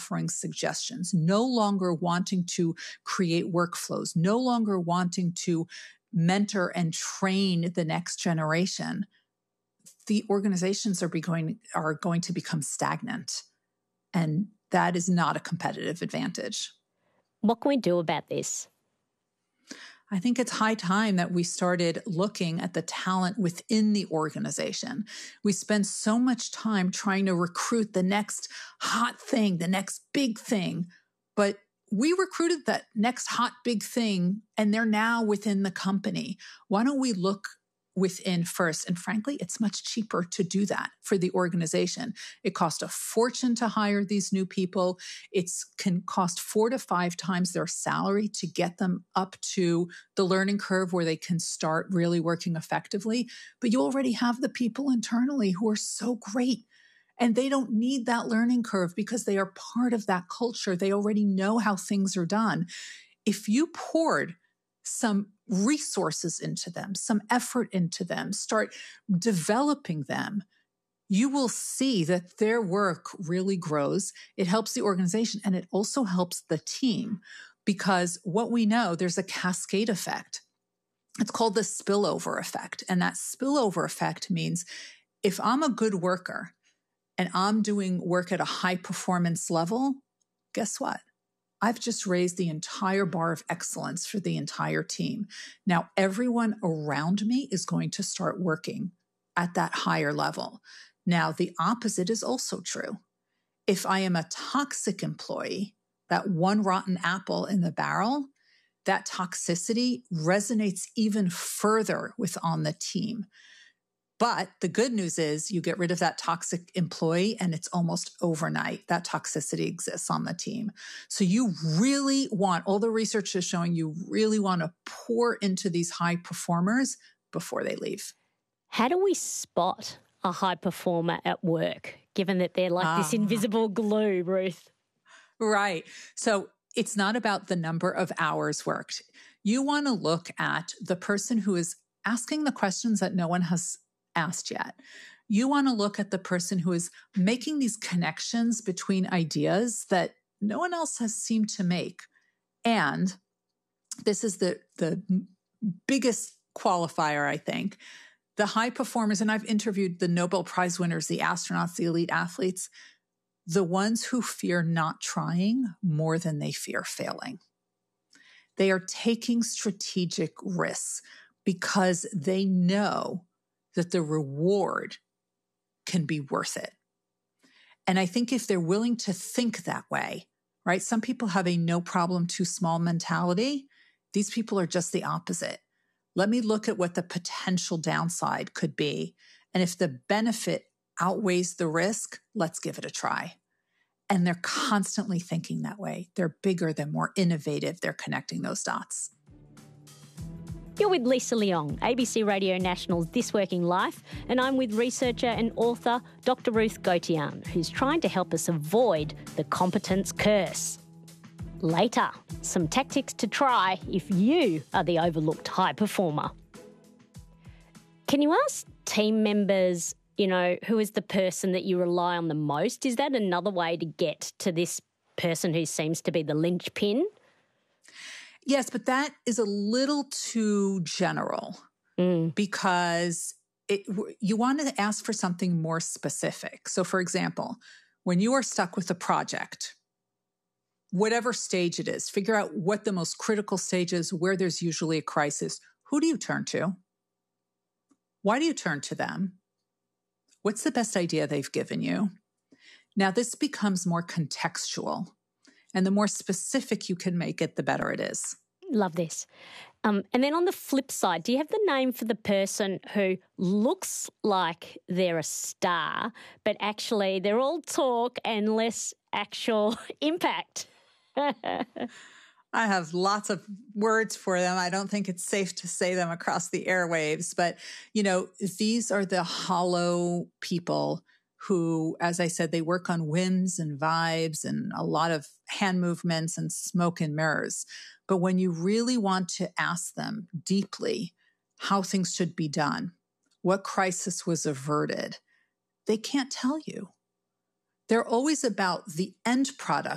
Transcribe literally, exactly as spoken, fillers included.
offering suggestions, no longer wanting to create workflows, no longer wanting to mentor and train the next generation, the organizations are, be going, are going to become stagnant. And that is not a competitive advantage. What can we do about this? I think it's high time that we started looking at the talent within the organization. We spend so much time trying to recruit the next hot thing, the next big thing, but we recruited that next hot big thing and they're now within the company. Why don't we look within first? And frankly, it's much cheaper to do that for the organization. It costs a fortune to hire these new people. It can cost four to five times their salary to get them up to the learning curve where they can start really working effectively. But you already have the people internally who are so great. And they don't need that learning curve because they are part of that culture. They already know how things are done. If you poured some resources into them, some effort into them, start developing them, you will see that their work really grows. It helps the organization and it also helps the team because what we know, there's a cascade effect. It's called the spillover effect. And that spillover effect means if I'm a good worker and I'm doing work at a high performance level, guess what? I've just raised the entire bar of excellence for the entire team. Now, everyone around me is going to start working at that higher level. Now, the opposite is also true. If I am a toxic employee, that one rotten apple in the barrel, that toxicity resonates even further with on the team. But the good news is you get rid of that toxic employee and it's almost overnight. That toxicity exists on the team. So you really want, all the research is showing you really want to pour into these high performers before they leave. How do we spot a high performer at work, given that they're like uh, this invisible glue, Ruth? Right. So it's not about the number of hours worked. You want to look at the person who is asking the questions that no one has asked yet. You want to look at the person who is making these connections between ideas that no one else has seemed to make. And this is the, the biggest qualifier, I think. The high performers, and I've interviewed the Nobel Prize winners, the astronauts, the elite athletes, the ones who fear not trying more than they fear failing. They are taking strategic risks because they know that the reward can be worth it. And I think if they're willing to think that way, right? Some people have a no problem too small mentality. These people are just the opposite. Let me look at what the potential downside could be. And if the benefit outweighs the risk, let's give it a try. And they're constantly thinking that way. They're bigger, they're more innovative, they're connecting those dots. You're with Lisa Leong, A B C Radio National's This Working Life, and I'm with researcher and author Doctor Ruth Gautian, who's trying to help us avoid the competence curse. Later, some tactics to try if you are the overlooked high performer. Can you ask team members, you know, who is the person that you rely on the most? Is that another way to get to this person who seems to be the linchpin? Yes, but that is a little too general mm. because it, you want to ask for something more specific. So, for example, when you are stuck with a project, whatever stage it is, figure out what the most critical stage is, where there's usually a crisis. Who do you turn to? Why do you turn to them? What's the best idea they've given you? Now, this becomes more contextual. And the more specific you can make it, the better it is. Love this. Um, and then on the flip side, do you have the name for the person who looks like they're a star, but actually they're all talk and less actual impact? I have lots of words for them. I don't think it's safe to say them across the airwaves, but, you know, these are the hollow people who, as I said, they work on whims and vibes and a lot of hand movements and smoke and mirrors. But when you really want to ask them deeply how things should be done, what crisis was averted, they can't tell you. They're always about the end product.